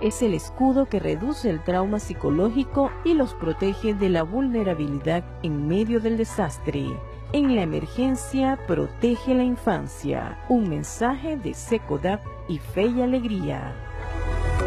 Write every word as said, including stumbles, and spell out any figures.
es el escudo que reduce el trauma psicológico y los protege de la vulnerabilidad en medio del desastre. En la emergencia, protege la infancia. Un mensaje de Secodap y Fe y Alegría.